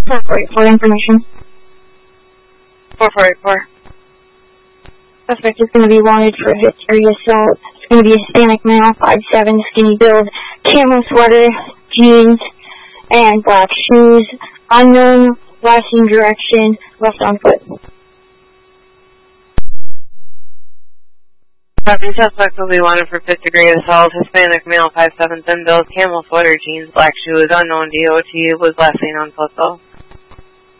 444 information. 4484. Suspect is going to be wanted for history assault. It's going to be a Hispanic male, 5'7", skinny build, camo sweater, jeans, and black shoes. Unknown, last seen direction, left on foot. The suspect will be wanted for 5th degree assault. Hispanic male, 5'7", thin build, camel sweater, jeans, black shoes, unknown DOT, was last seen on foot though.